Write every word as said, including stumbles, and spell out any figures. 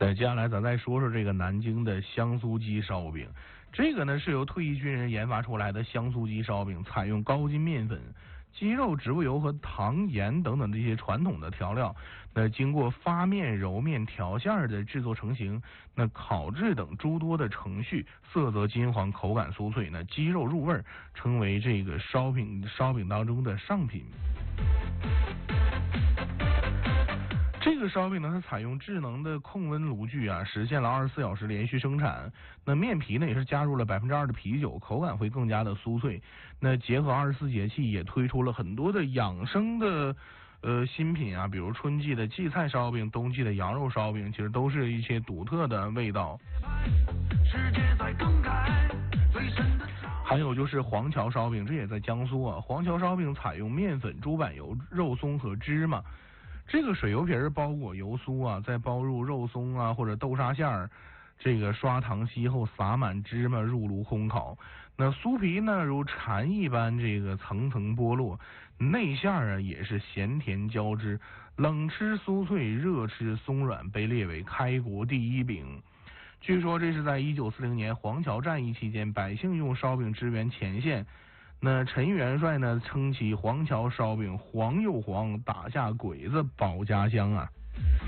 那接下来咱再说说这个南京的香酥鸡烧饼，这个呢是由退役军人研发出来的香酥鸡烧饼，采用高筋面粉、鸡肉、植物油和糖、盐等等这些传统的调料，那经过发面、揉面、调馅的制作成型，那烤制等诸多的程序，色泽金黄，口感酥脆，那鸡肉入味，称为这个烧饼烧饼当中的上品。这个烧饼呢，它采用智能的控温炉具啊，实现了二十四小时连续生产。那面皮呢，也是加入了百分之二的啤酒，口感会更加的酥脆。那结合二十四节气，也推出了很多的养生的呃新品啊，比如春季的荠菜烧饼，冬季的羊肉烧饼，其实都是一些独特的味道。还有就是黄桥烧饼，这也在江苏啊。黄桥烧饼采用面粉、猪板油、肉松和芝麻。这个水油皮儿包裹油酥啊，再包入肉松啊或者豆沙馅儿，这个刷糖稀后撒满芝麻入炉烘烤。那酥皮呢如蝉一般这个层层剥落，内馅啊也是咸甜交织，冷吃酥脆，热吃松软，被列为开国第一饼。据说这是在一九四零年黄桥战役期间，百姓用烧饼支援前线。那陈元帅呢称其黄桥烧饼黄又黄，打下鬼子保家乡啊。